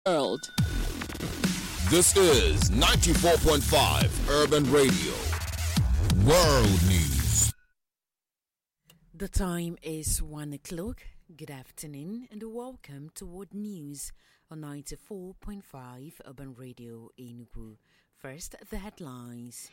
World. This is 94.5 Urban Radio. World News. The time is 1 o'clock. Good afternoon and welcome to World News on 94.5 Urban Radio Enugu. First, the headlines.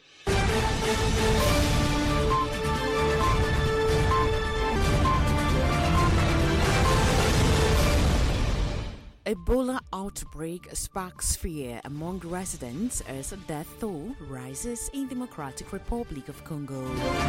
Ebola outbreak sparks fear among residents as death toll rises in Democratic Republic of Congo.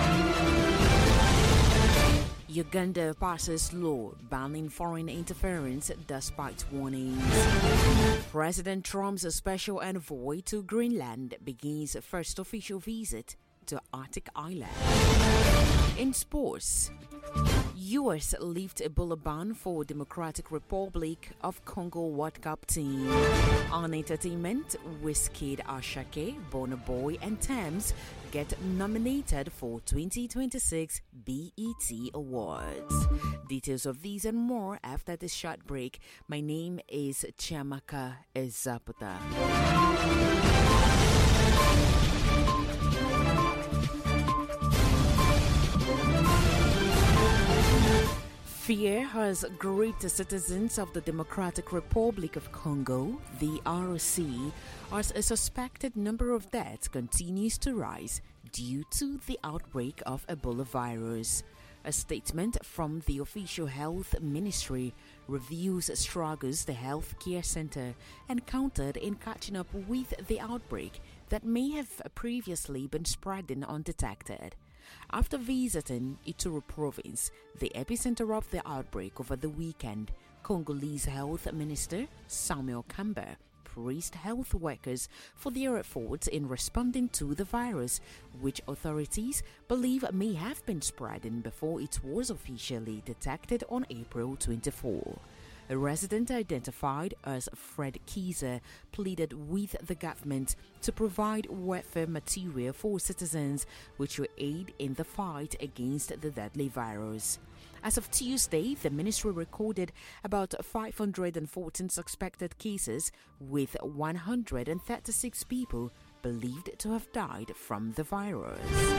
Uganda passes law banning foreign interference despite warnings. President Trump's special envoy to Greenland begins first official visit to Arctic Island. In sports, U.S. lift Ebola ban for Democratic Republic of Congo World Cup team. On entertainment, Wizkid, Ashake, Burna Boy and Tems get nominated for 2026 BET Awards. Details of these and more after this short break. My name is Chiamaka Ezaputa. Fear has gripped the citizens of the Democratic Republic of Congo, the ROC, as a suspected number of deaths continues to rise due to the outbreak of Ebola virus. A statement from the official health ministry reviews struggles the healthcare center encountered in catching up with the outbreak that may have previously been spreading undetected. After visiting Ituri province, the epicenter of the outbreak over the weekend, Congolese Health Minister Samuel Kamba praised health workers for their efforts in responding to the virus, which authorities believe may have been spreading before it was officially detected on April 24. A resident identified as Fred Kieser pleaded with the government to provide welfare material for citizens which will aid in the fight against the deadly virus. As of Tuesday, the ministry recorded about 514 suspected cases, with 136 people believed to have died from the virus.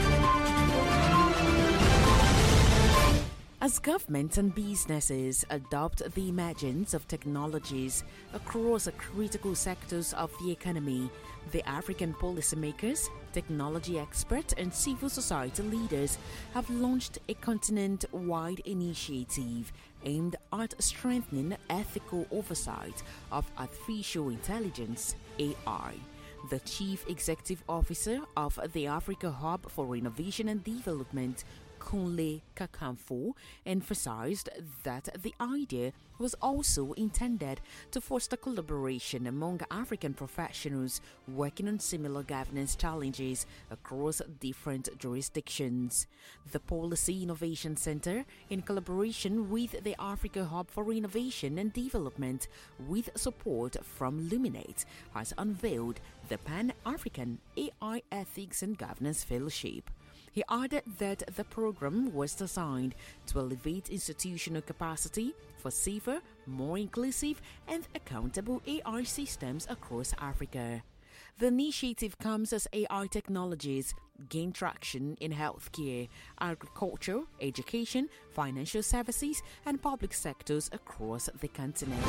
As governments and businesses adopt the emergence of technologies across critical sectors of the economy, the African policymakers, technology experts, and civil society leaders have launched a continent-wide initiative aimed at strengthening ethical oversight of artificial intelligence, AI. The Chief Executive Officer of the Africa Hub for Innovation and Development, Kunle Kakamfo, emphasized that the idea was also intended to foster collaboration among African professionals working on similar governance challenges across different jurisdictions. The Policy Innovation Center, in collaboration with the Africa Hub for Innovation and Development, with support from Luminate, has unveiled the Pan-African AI Ethics and Governance Fellowship. He added that the program was designed to elevate institutional capacity for safer, more inclusive, and accountable AI systems across Africa. The initiative comes as AI technologies gain traction in healthcare, agriculture, education, financial services, and public sectors across the continent.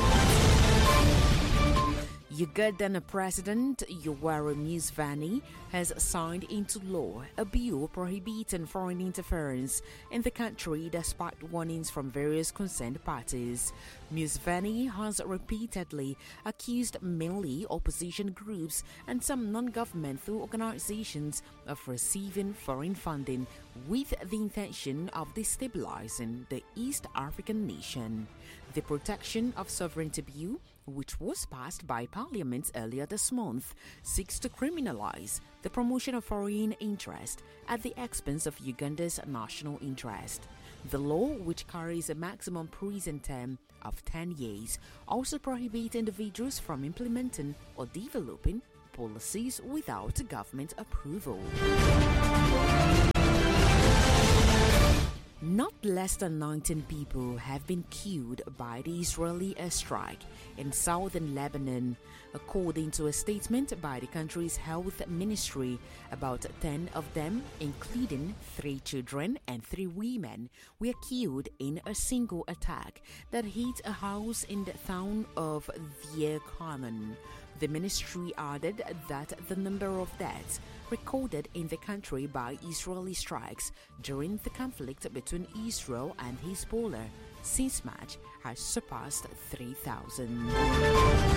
Ugandan President Yoweri Museveni has signed into law a bill prohibiting foreign interference in the country despite warnings from various concerned parties. Museveni has repeatedly accused mainly opposition groups and some non-governmental organizations of receiving foreign funding with the intention of destabilizing the East African nation. The Protection of Sovereignty Bill, which was passed by Parliament earlier this month, seeks to criminalize the promotion of foreign interest at the expense of Uganda's national interest. The law, which carries a maximum prison term of 10 years, also prohibits individuals from implementing or developing policies without government approval. Not less than 19 people have been killed by the Israeli airstrike in southern Lebanon, according to a statement by the country's health ministry. About 10 of them, including 3 children and 3 women, were killed in a single attack that hit a house in the town of Deir Hanan. The ministry added that the number of deaths recorded in the country by Israeli strikes during the conflict between Israel and Hezbollah since March has surpassed 3,000.